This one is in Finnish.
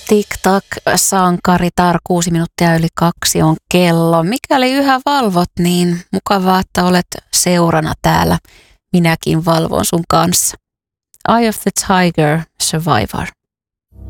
Tik-tak, sankaritar, 6 minuuttia yli 2 on kello. Mikäli yhä valvot, niin mukavaa, että olet seurana täällä. Minäkin valvon sun kanssa. Eye of the Tiger, Survivor.